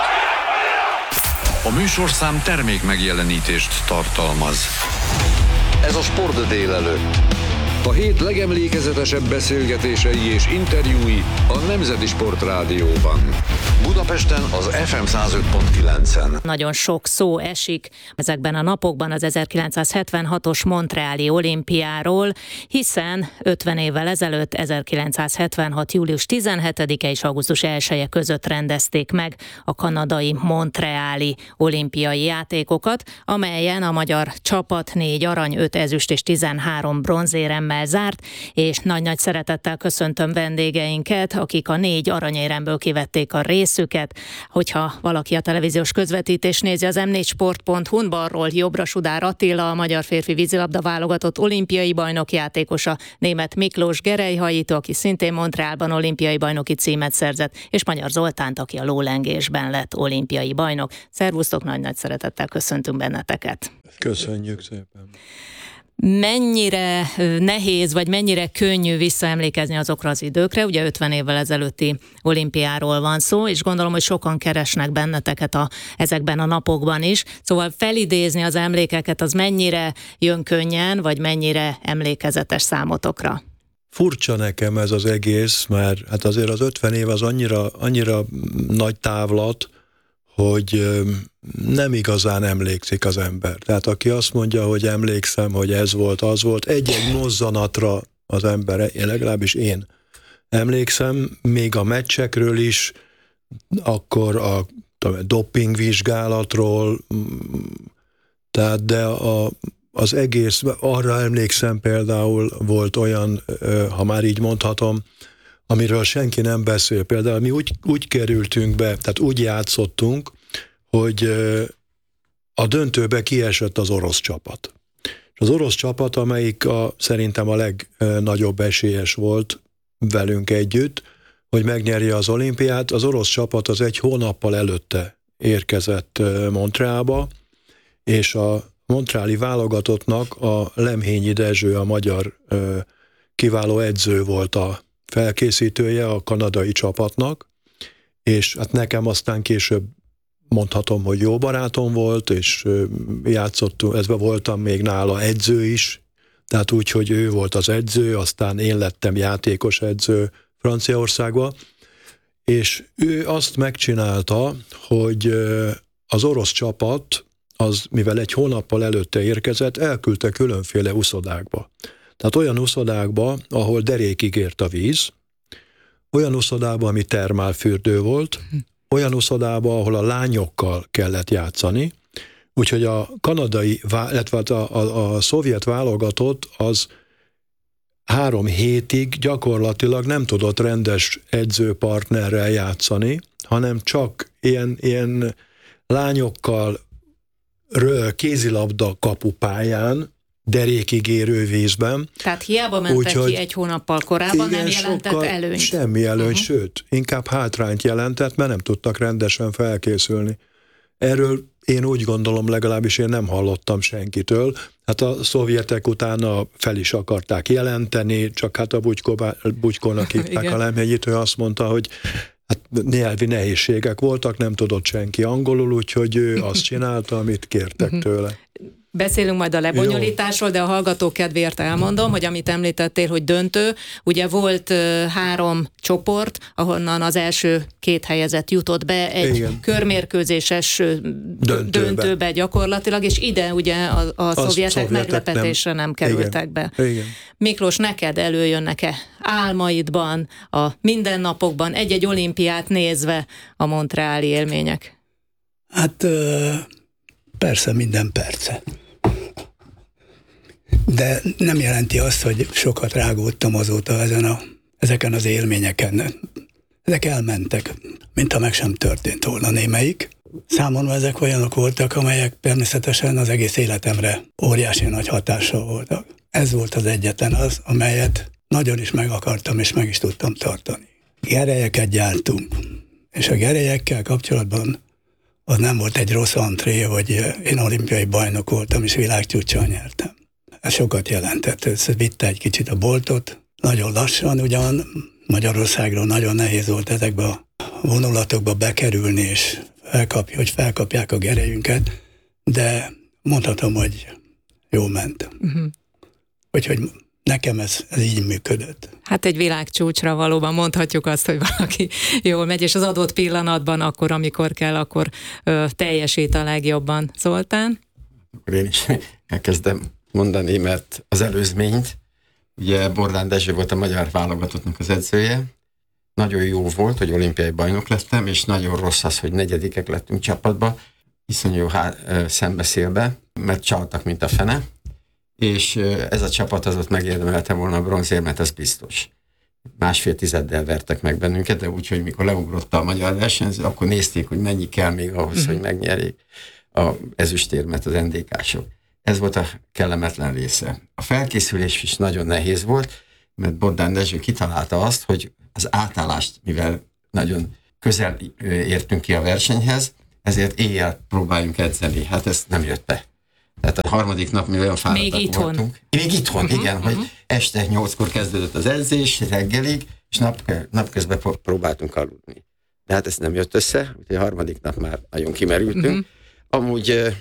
A műsorszám termék megjelenítést tartalmaz. Ez a Sport délelőtt. A hét legemlékezetesebb beszélgetései és interjúi a Nemzeti Sportrádióban. Budapesten az ef em száz öt pont kilencen. Nagyon sok szó esik ezekben a napokban az ezerkilencszázhetvenhatos Montreali olimpiáról, hiszen ötven évvel ezelőtt ezerkilencszázhetvenhat. július tizenhetedike és augusztus elseje között rendezték meg a kanadai Montreali olimpiai játékokat, amelyen a magyar csapat négy arany, öt ezüst és tizenhárom bronzéremmel zárt, és nagy-nagy szeretettel köszöntöm vendégeinket, akik a négy aranyéremből kivették a részüket. Hogyha valaki a televíziós közvetítést nézi az em négy sport pont hu-n, balról jobbra Sudár Attila, a magyar férfi vízilabda válogatott olimpiai bajnok játékosa, német Miklós gerelyhajító, aki szintén Montrealban olimpiai bajnoki címet szerzett, és Magyar Zoltánt, aki a lólengésben lett olimpiai bajnok. Szervusztok, nagy-nagy szeretettel köszöntünk benneteket. Köszönjük szépen. Mennyire nehéz, vagy mennyire könnyű visszaemlékezni azokra az időkre, ugye ötven évvel ezelőtti olimpiáról van szó, és gondolom, hogy sokan keresnek benneteket a, ezekben a napokban is, szóval felidézni az emlékeket, az mennyire jön könnyen, vagy mennyire emlékezetes számotokra? Furcsa nekem ez az egész, mert hát azért az ötven év az annyira, annyira nagy távlat, hogy nem igazán emlékszik az ember. Tehát aki azt mondja, hogy emlékszem, hogy ez volt, az volt, egy-egy mozzanatra az ember, én legalábbis én emlékszem, még a meccsekről is, akkor a dopingvizsgálatról, tehát de a, az egész, arra emlékszem például volt olyan, ha már így mondhatom, amiről senki nem beszél. Például mi úgy, úgy kerültünk be, tehát úgy játszottunk, hogy a döntőbe kiesett az orosz csapat. És az orosz csapat, amelyik a, szerintem a legnagyobb esélyes volt velünk együtt, hogy megnyerje az olimpiát, az orosz csapat az egy hónappal előtte érkezett Montrealba, és a montreali válogatottnak a Lemhényi Dezső, a magyar kiváló edző volt a felkészítője a kanadai csapatnak, és hát nekem aztán később mondhatom, hogy jó barátom volt, és játszottunk, ezben voltam még nála edző is, tehát úgy, hogy ő volt az edző, aztán én lettem játékos edző Franciaországba, és ő azt megcsinálta, hogy az orosz csapat, az, mivel egy hónappal előtte érkezett, elküldte különféle uszodákba. Tehát olyan uszodákba, ahol derékig ért a víz, olyan uszodákba, ami termálfürdő volt, olyan uszodába, ahol a lányokkal kellett játszani, úgyhogy a kanadai, illetve a, a, a szovjet válogatott az három hétig gyakorlatilag nem tudott rendes edzőpartnerrel játszani, hanem csak ilyen, ilyen lányokkal kézilabda kapupályán, derékig érő vízben. Tehát hiába mentek úgy, ki egy hónappal korábban, igen, nem jelentett előnyt. Semmi előnyt, uh-huh. Sőt, inkább hátrányt jelentett, mert nem tudtak rendesen felkészülni. Erről én úgy gondolom, legalábbis én nem hallottam senkitől. Hát a szovjetek utána fel is akarták jelenteni, csak hát a Bugykónak hívták a Lemhegyit, ő azt mondta, hogy hát nyelvi nehézségek voltak, nem tudott senki angolul, úgyhogy ő azt csinálta, amit kértek tőle. Beszélünk majd a lebonyolításról, de a hallgatók kedvéért elmondom, hogy amit említettél, hogy döntő, ugye volt uh, három csoport, ahonnan az első két helyezett jutott be egy Igen. körmérkőzéses döntőbe. döntőbe gyakorlatilag, és ide ugye a, a szovjetek meglepetésre nem, nem kerültek Igen. be. Igen. Miklós, neked előjönnek-e álmaidban, a mindennapokban, egy-egy olimpiát nézve a montreali élmények? Hát persze minden perce. De nem jelenti azt, hogy sokat rágódtam azóta ezen a, ezeken az élményeken. Ezek elmentek, mintha meg sem történt volna némelyik. Számomra ezek olyanok voltak, amelyek természetesen az egész életemre óriási nagy hatással voltak. Ez volt az egyetlen az, amelyet nagyon is meg akartam, és meg is tudtam tartani. Gerelyeket gyártunk, és a gerelyekkel kapcsolatban az nem volt egy rossz antré, hogy én olimpiai bajnok voltam, és világcsúccsal nyertem. Ez sokat jelentett. Ez vitte egy kicsit a boltot, nagyon lassan ugyan, Magyarországról nagyon nehéz volt ezekbe a vonulatokba bekerülni, és felkapja, hogy felkapják a gerejünket, de mondhatom, hogy jól ment. Uh-huh. Úgyhogy nekem ez, ez így működött. Hát egy világcsúcsra valóban mondhatjuk azt, hogy valaki jól megy, és az adott pillanatban, akkor, amikor kell, akkor ö, teljesít a legjobban. Zoltán? Akkor én is elkezdem mondani, mert az előzményt, ugye Bordán Dezső volt a magyar válogatottnak az edzője, nagyon jó volt, hogy olimpiai bajnok lettem, és nagyon rossz az, hogy negyedikek lettünk csapatba, iszonyú há- szembeszélbe, mert csaltak, mint a fene, és ez a csapat az ott megérdemelte volna a bronzérmet, ez biztos. Másfél tizeddel vertek meg bennünket, de úgy, hogy mikor leugrott a magyar versenyző, akkor nézték, hogy mennyi kell még ahhoz, uh-huh. hogy megnyerjék a ezüstérmet az en dé ká-sok. Ez volt a kellemetlen része. A felkészülés is nagyon nehéz volt, mert Bordán Dezső kitalálta azt, hogy az átállást, mivel nagyon közel értünk ki a versenyhez, ezért éjjel próbáljunk edzeni. Hát ez nem jött be. Tehát a harmadik nap mi olyan fáradtak voltunk. Még itthon, uh-huh, igen, uh-huh. hogy este nyolckor kezdődött az edzés, reggelig, és nap, napközben próbáltunk aludni. De hát ez nem jött össze, úgyhogy a harmadik nap már nagyon kimerültünk. Uh-huh. Amúgy uh,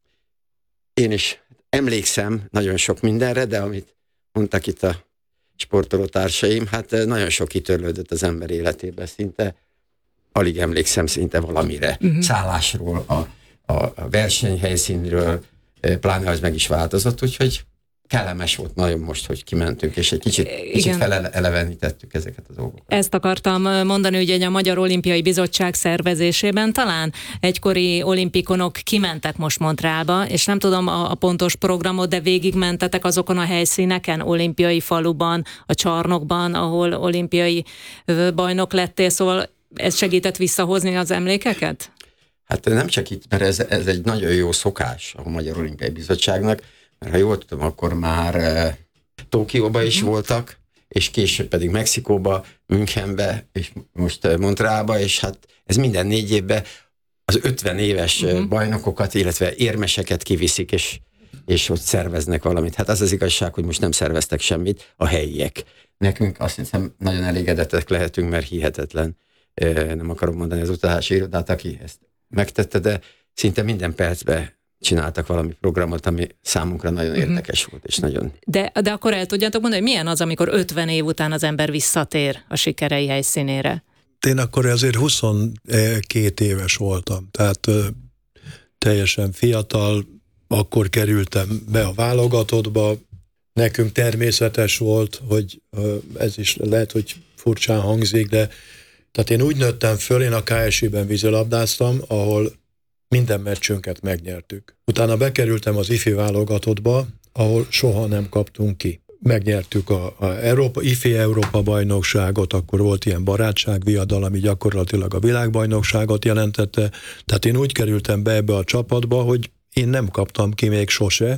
én is emlékszem nagyon sok mindenre, de amit mondtak itt a sportolótársaim, hát uh, nagyon sok kitörlődött az ember életében, szinte alig emlékszem szinte valamire. Uh-huh. Szállásról, a, a, a versenyhelyszínről, pláne az meg is változott, úgyhogy kellemes volt nagyon most, hogy kimentünk, és egy kicsit, kicsit felelevenítettük ezeket a dolgokat. Ezt akartam mondani, ugye a Magyar Olimpiai Bizottság szervezésében talán egykori olimpikonok kimentek most Montrealba, és nem tudom a, a pontos programot, de végigmentetek azokon a helyszíneken, olimpiai faluban, a csarnokban, ahol olimpiai bajnok lettél, szóval ez segített visszahozni az emlékeket? Hát nem csak itt, mert ez, ez egy nagyon jó szokás a Magyar Olimpiai Bizottságnak, mert ha jól tudom, akkor már e, Tokióba is uh-huh. voltak, és később pedig Mexikóba, Münchenbe, és most Montrealba, és hát ez minden négy évben az ötven éves uh-huh. bajnokokat, illetve érmeseket kiviszik, és, és ott szerveznek valamit. Hát az az igazság, hogy most nem szerveztek semmit a helyiek. Nekünk azt hiszem nagyon elégedettek lehetünk, mert hihetetlen. E, nem akarom mondani az utazási irodát, aki ezt megtette, de szinte minden percben csináltak valami programot, ami számunkra nagyon érdekes uh-huh. volt, és nagyon... De, de akkor el tudjátok mondani, hogy milyen az, amikor ötven év után az ember visszatér a sikerei helyszínére? Én akkor azért huszonkét éves voltam, tehát ö, teljesen fiatal, akkor kerültem be a válogatottba, nekünk természetes volt, hogy ö, ez is lehet, hogy furcsán hangzik, de tehát én úgy nőttem föl, én a ká es i-ben vízilabdáztam, ahol minden meccsünket megnyertük. Utána bekerültem az ifi válogatottba, ahol soha nem kaptunk ki. Megnyertük a, a Európa, ifi Európa bajnokságot, akkor volt ilyen barátságviadal, ami gyakorlatilag a világbajnokságot jelentette. Tehát én úgy kerültem be ebbe a csapatba, hogy én nem kaptam ki még sose,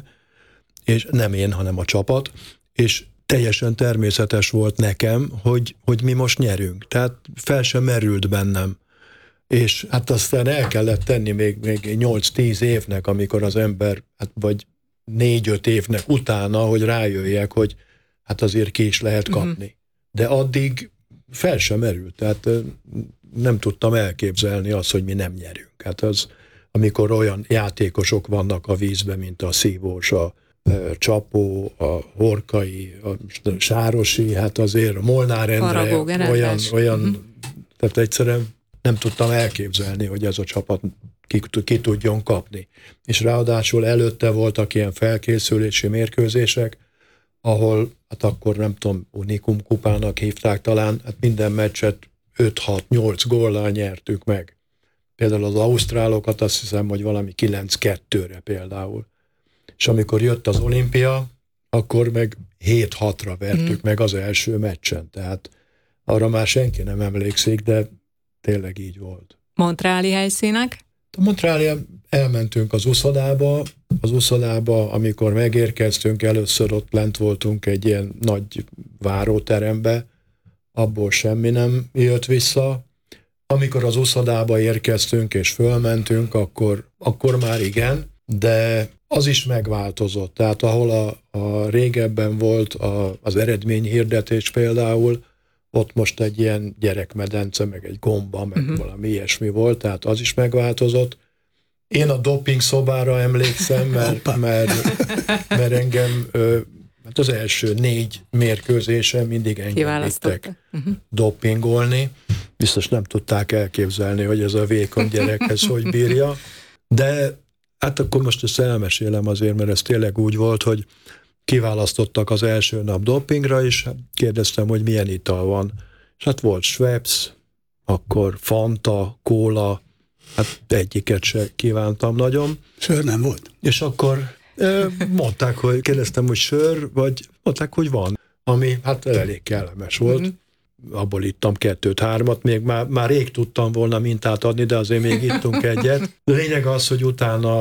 és nem én, hanem a csapat, és teljesen természetes volt nekem, hogy, hogy mi most nyerünk. Tehát fel sem merült bennem. És hát aztán el kellett tenni még, még nyolc-tíz évnek, amikor az ember, hát vagy négy-öt évnek utána, hogy rájöjjek, hogy hát azért ki is lehet kapni. Uh-huh. De addig fel sem merült. Tehát nem tudtam elképzelni azt, hogy mi nem nyerünk. Hát az, amikor olyan játékosok vannak a vízben, mint a Szívós, a Csapó, a Horkai, a Sárosi, hát azért a Molnár Endre, olyan, olyan uh-huh. tehát egyszerűen nem tudtam elképzelni, hogy ez a csapat ki, ki tudjon kapni. És ráadásul előtte voltak ilyen felkészülési mérkőzések, ahol, hát akkor nem tudom, Unikum kupának hívták talán, hát minden meccset öt-hat-nyolc góllal nyertük meg. Például az ausztrálokat azt hiszem, hogy valami kilenc kettőre például. És amikor jött az olimpia, akkor meg hét-hatra vertük mm. meg az első meccsen. Tehát arra már senki nem emlékszik, de tényleg így volt. Montreali helyszínek? A Montreali elmentünk az uszodába, az uszodába, amikor megérkeztünk, először ott lent voltunk egy ilyen nagy váróterembe, abból semmi nem jött vissza. Amikor az uszodába érkeztünk és fölmentünk, akkor, akkor már igen, de az is megváltozott. Tehát ahol a, a régebben volt a, az eredményhirdetés például, ott most egy ilyen gyerekmedence, meg egy gomba, meg uh-huh. valami ilyesmi volt, tehát az is megváltozott. Én a doping szobára emlékszem, mert, mert, mert engem hát az első négy mérkőzésen mindig engem vittek uh-huh. dopingolni. Biztos nem tudták elképzelni, hogy ez a vékony gyerekhez hogy bírja. De hát akkor most ezt elmesélem azért, mert ez tényleg úgy volt, hogy kiválasztottak az első nap dopingra, és kérdeztem, hogy milyen ital van. És hát volt Schweppes, akkor Fanta, Kóla, hát egyiket se kívántam nagyon. Sör nem volt? És akkor mondták, hogy kérdeztem, hogy sör, vagy mondták, hogy van, ami hát elég kellemes volt. Mm-hmm. Abból ittam kettőt-hármat, még már, már rég tudtam volna mintát adni, de azért még ittunk egyet. De lényeg az, hogy utána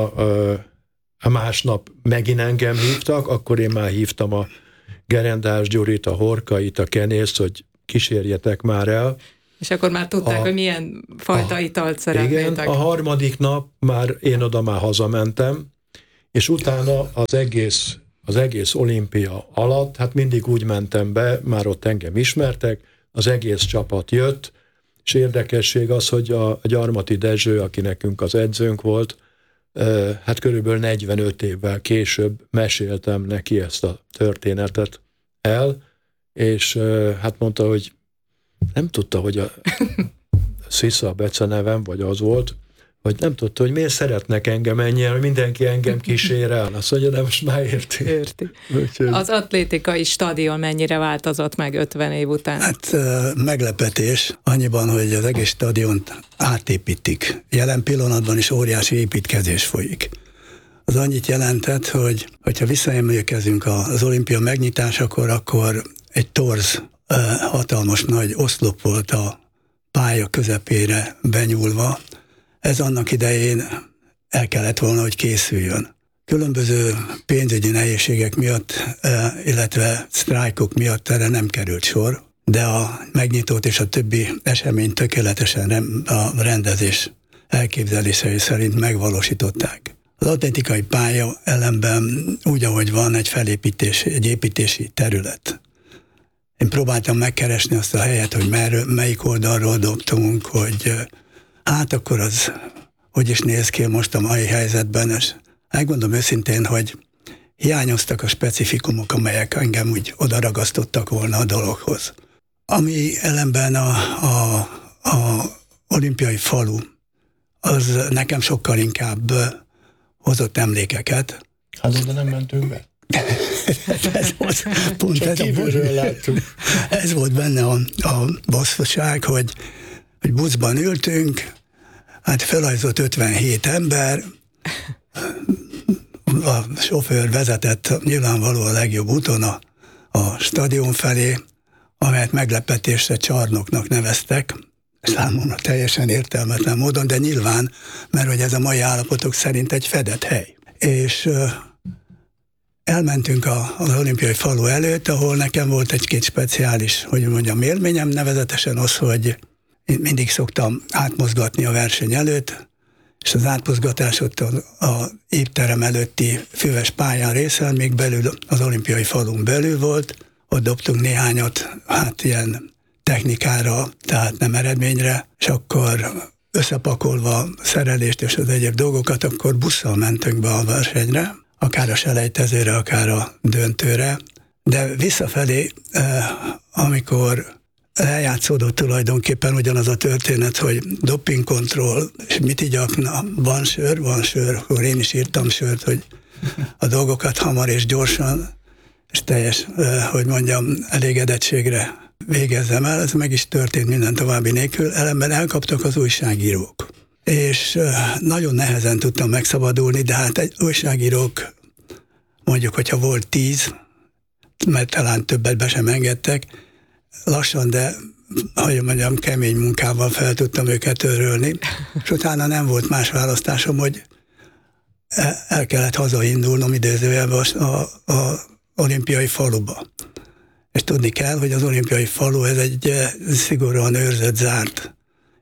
a másnap megint engem hívtak, akkor én már hívtam a Gerendás Gyurit, a Horkait, a Kenészt, hogy kísérjetek már el. És akkor már tudták, a, hogy milyen fajta a, italt szeretnétek. Igen, a harmadik nap már én oda már hazamentem, és utána az egész, az egész olimpia alatt, hát mindig úgy mentem be, már ott engem ismertek, az egész csapat jött, és érdekesség az, hogy a Gyarmati Dezső, aki nekünk az edzőnk volt, hát körülbelül negyvenöt évvel később meséltem neki ezt a történetet el, és hát mondta, hogy nem tudta, hogy a Szisza a becenevem, vagy az volt, hogy nem tudta, hogy miért szeretnek engem ennyien, hogy mindenki engem kísér el. Azt mondja, de most már érti. Érti. Úgyhogy... Az atlétikai stadion mennyire változott meg ötven év után? Hát meglepetés annyiban, hogy az egész stadiont átépítik. Jelen pillanatban is óriási építkezés folyik. Az annyit jelentett, hogy hogyha visszaemlékezünk az olimpia megnyitásakor, akkor egy torz, hatalmas nagy oszlop volt a pálya közepére benyúlva. Ez annak idején el kellett volna, hogy készüljön. Különböző pénzügyi nehézségek miatt, illetve sztrájkok miatt erre nem került sor, de a megnyitót és a többi eseményt tökéletesen a rendezés elképzelései szerint megvalósították. Az atlétikai pálya ellenben úgy, ahogy van, egy felépítés, egy építési terület. Én próbáltam megkeresni azt a helyet, hogy merről, melyik oldalról dobtunk, hogy hát akkor az hogy is néz ki most a mai helyzetben, és megmondom őszintén, hogy hiányoztak a specifikumok, amelyek engem úgy odaragasztottak volna a dologhoz. Ami ellenben a, a, a olimpiai falu, az nekem sokkal inkább hozott emlékeket. Hát oda nem mentünk be. ez volt, pont ez, a, ez volt benne a, a bosszúság, hogy, hogy buszban ültünk, hát felajzott ötvenhét ember, a sofőr vezetett nyilvánvaló a legjobb úton a, a stadion felé, amelyet meglepetésre csarnoknak neveztek, számomra teljesen értelmetlen módon, de nyilván, mert hogy ez a mai állapotok szerint egy fedett hely. És uh, elmentünk a, az olimpiai falu előtt, ahol nekem volt egy-két speciális, hogy mondjam, élményem, nevezetesen az, hogy én mindig szoktam átmozgatni a verseny előtt, és az átmozgatás ott a, a étterem előtti füves pályán részen, még belül az olimpiai falun belül volt, ott dobtunk néhányat, hát ilyen technikára, tehát nem eredményre, és akkor összepakolva szerelést és az egyéb dolgokat, akkor busszal mentünk be a versenyre, akár a selejtezőre, akár a döntőre, de visszafelé, amikor eljátszódott tulajdonképpen ugyanaz a történet, hogy dopingkontroll, és mit igyak, na, van sör, van sör, akkor én is írtam sört, hogy a dolgokat hamar és gyorsan, és teljes, hogy mondjam, elégedettségre végezzem el, ez meg is történt minden további nélkül, ellenben elkaptak az újságírók. És nagyon nehezen tudtam megszabadulni, de hát egy újságírók, mondjuk, hogyha volt tíz, mert talán többet be sem engedtek, lassan, de hogy mondjam, kemény munkával fel tudtam őket örülni, és utána nem volt más választásom, hogy el kellett hazaindulnom idézőjelben a, a, a olimpiai faluba. És tudni kell, hogy az olimpiai falu ez egy szigorúan őrzött, zárt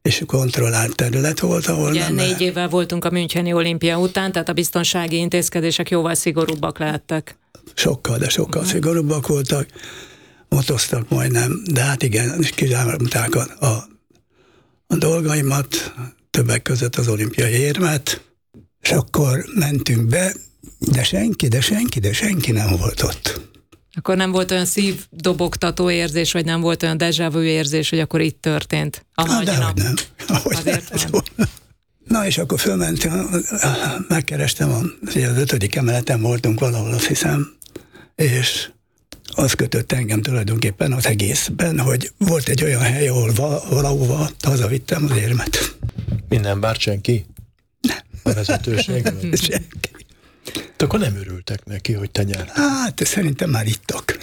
és kontrollált terület volt, ahol Ugye nem négy lehet. évvel voltunk a Müncheni olimpia után, tehát a biztonsági intézkedések jóval szigorúbbak lehettek. Sokkal, de sokkal uh-huh. szigorúbbak voltak, motoztak majdnem, de hát igen, és kizárulták a, a, a dolgaimat, többek között az olimpiai érmet, és akkor mentünk be, de senki, de senki, de senki nem volt ott. Akkor nem volt olyan szívdobogtató érzés, vagy nem volt olyan déjà vu érzés, hogy akkor itt történt a Na, nagy de nap? hogy nem. Ahogy Azért nem. Na és akkor fölmentünk, megkerestem, a, az ötödik emeleten voltunk valahol, azt hiszem, és az kötött engem tulajdonképpen az egészben, hogy volt egy olyan hely, ahol valahova hazavittem az érmet. Minden bár senki? Nem. A vezetőség? Senki. De akkor nem örültek neki, hogy te nyertél. Hát, szerintem már ittak.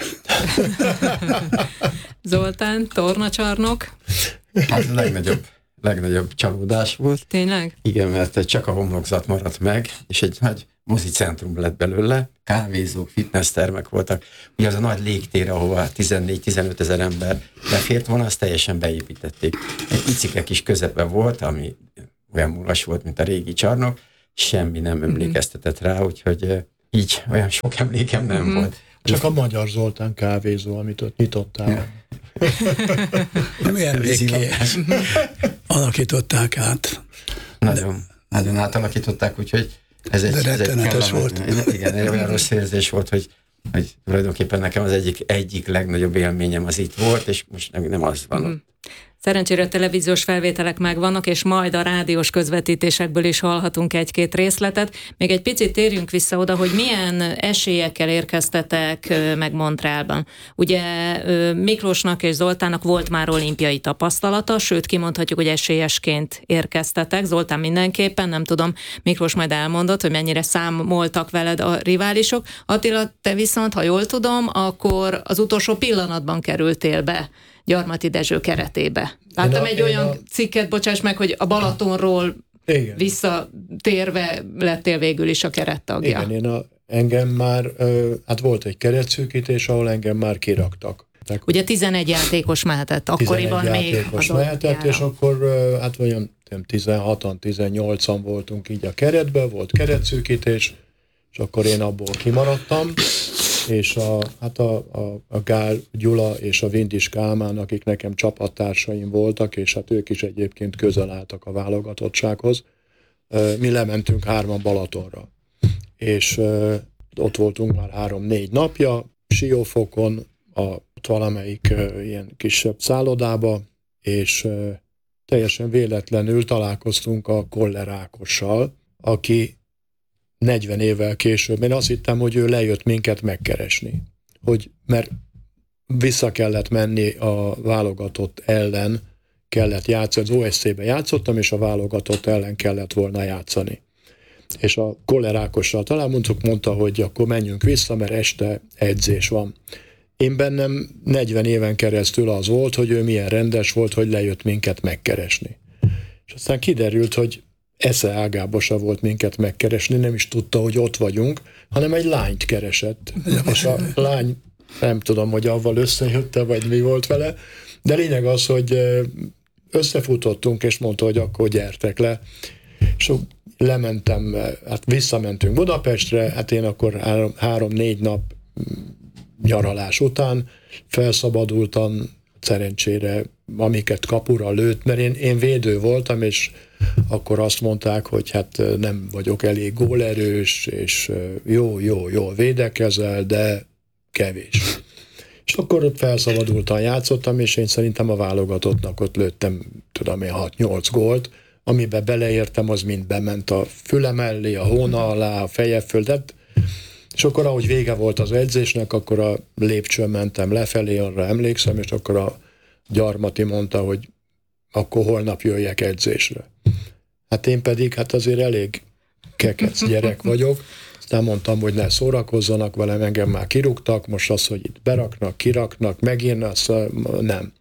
Zoltán, tornacsarnok? Az a legnagyobb, legnagyobb csalódás volt. Tényleg? Igen, mert csak a homlokzat maradt meg, és egy nagy mozicentrum lett belőle, kávézók, fitnesstermek voltak. Ugye az a nagy légtér, ahova tizennégy-tizenöt ezer ember befért volna, azt teljesen beépítették. Egy picike kis közepe volt, ami olyan magas volt, mint a régi csarnok, semmi nem emlékeztetett rá, úgyhogy így olyan sok emlékem nem mm-hmm. volt. Csak a Magyar Zoltán kávézó, amit ott nyitottál. Milyen végképp alakították át. Nagyon, de, nagyon átalakították, úgyhogy ez egy, de ez egy volt. Igen, egy olyan rossz érzés volt, hogy, hogy tulajdonképpen nekem az egyik, egyik legnagyobb élményem az itt volt, és most nem, nem az van. Mm. Szerencsére televíziós felvételek megvannak, és majd a rádiós közvetítésekből is hallhatunk egy-két részletet. Még egy picit térjünk vissza oda, hogy milyen esélyekkel érkeztetek meg Montrealban. Ugye Miklósnak és Zoltánnak volt már olimpiai tapasztalata, sőt kimondhatjuk, hogy esélyesként érkeztetek. Zoltán mindenképpen, nem tudom, Miklós majd elmondott, hogy mennyire számoltak veled a riválisok. Attila, te viszont, ha jól tudom, akkor az utolsó pillanatban kerültél be Gyarmati Dezső keretébe. Láttam egy olyan a... cikket, bocsáss meg, hogy a Balatonról igen. visszatérve lettél végül is a kerettagja. Igen, én a, engem már, hát volt egy keretszűkítés, ahol engem már kiraktak. Ugye tizenegy játékos mehetett, akkoriban még. tizenegy játékos mehetett, és akkor hát olyan tizenhatan, tizennyolcan voltunk így a keretben, volt keretszűkítés, és akkor én abból kimaradtam, és a, hát a, a, a Gál Gyula és a Vindis Kálmán, akik nekem csapattársaim voltak, és hát ők is egyébként közel álltak a válogatottsághoz. Mi lementünk hárman Balatonra, és ott voltunk már három-négy napja, Siófokon, a, valamelyik ilyen kisebb szállodába, és teljesen véletlenül találkoztunk a Koller Ákossal, aki negyven évvel később, én azt hittem, hogy ő lejött minket megkeresni. Hogy, mert vissza kellett menni a válogatott ellen, kellett játszani, az o es cé-be játszottam, és a válogatott ellen kellett volna játszani. És a Koller Ákossal talán mondtuk, mondta, hogy akkor menjünk vissza, mert este edzés van. Én bennem negyven éven keresztül az volt, hogy ő milyen rendes volt, hogy lejött minket megkeresni. És aztán kiderült, hogy esze ágába se volt minket megkeresni, nem is tudta, hogy ott vagyunk, hanem egy lányt keresett. És a lány, nem tudom, hogy avval összejötte, vagy mi volt vele, de lényeg az, hogy összefutottunk, és mondta, hogy akkor gyertek le. És lementem, hát visszamentünk Budapestre, hát én akkor három-négy nap nyaralás után felszabadultam, szerencsére, amiket kapura lőtt, mert én, én védő voltam, és akkor azt mondták, hogy hát nem vagyok elég gólerős, és jó, jó, jó védekezel, de kevés. És akkor ott felszabadultan játszottam, és én szerintem a válogatottnak ott lőttem, tudom én, hat-nyolc gólt, amiben beleértem, az mind bement a füle mellé, a hóna alá, a feje földet, és akkor, ahogy vége volt az edzésnek, akkor a lépcsőn mentem lefelé, arra emlékszem, és akkor a Gyarmati mondta, hogy akkor holnap jöjjek edzésre. Hát én pedig, hát azért elég kekec gyerek vagyok, aztán mondtam, hogy ne szórakozzanak velem, engem már kirúgtak, most az, hogy itt beraknak, kiraknak, megint, azt nem.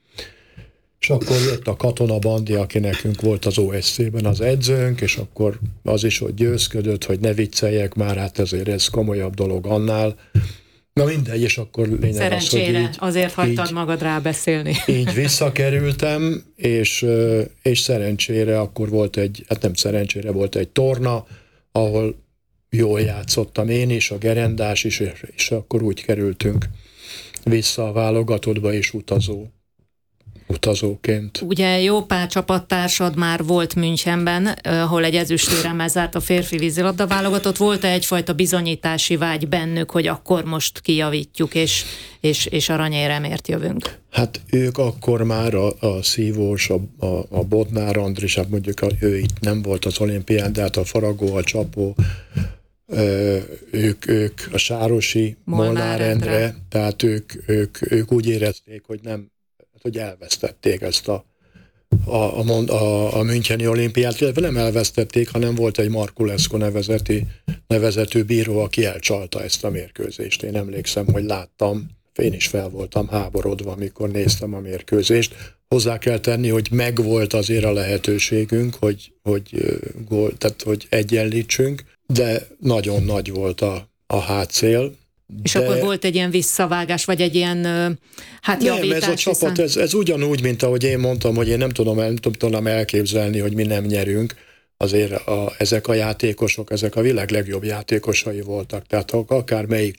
És akkor jött a Katona Bandi, aki nekünk volt az o es cé-ben az edzőnk, és akkor az is, hogy győzködött, hogy ne vicceljek már, hát ezért ez komolyabb dolog annál. Na mindegy, és akkor lényeg Szerencsére az, hogy így, azért hagytad így, magad rábeszélni. Így visszakerültem, és, és szerencsére akkor volt egy, hát nem szerencsére, volt egy torna, ahol jól játszottam én is, a gerendás is, és, és akkor úgy kerültünk vissza a válogatottba és utazó. utazóként. Ugye jó pár csapattársad már volt Münchenben, ahol egy ezüstéremmel zárt a férfi vízilabda válogatott. Volt-e egyfajta bizonyítási vágy bennük, hogy akkor most kijavítjuk, és, és, és aranyéremért jövünk? Hát ők akkor már a, a Szívós, a, a, a Bodnár Andris, hát mondjuk a, ő itt nem volt az olimpián, de hát a Faragó, a Csapó, ö, ők, ők a Sárosi, Molnár Molnár Endre, Endre, tehát ők, ők, ők úgy érezték, hogy nem hogy elvesztették ezt a, a, a, a, a Müncheni olimpiát, illetve nem elvesztették, hanem volt egy Marculescu nevezeti, nevezetű bíró, aki elcsalta ezt a mérkőzést. Én emlékszem, hogy láttam, én is fel voltam háborodva, amikor néztem a mérkőzést. Hozzá kell tenni, hogy megvolt azért a lehetőségünk, hogy, hogy, gól, tehát, hogy egyenlítsünk, de nagyon nagy volt a, a hátszél. És De... akkor volt egy ilyen visszavágás, vagy egy ilyen hát nem, javítás? ez a csapat, hiszen... ez, ez ugyanúgy, mint ahogy én mondtam, hogy én nem tudom, nem tudom elképzelni, hogy mi nem nyerünk. Azért a, ezek a játékosok, ezek a világ legjobb játékosai voltak. Tehát akár melyik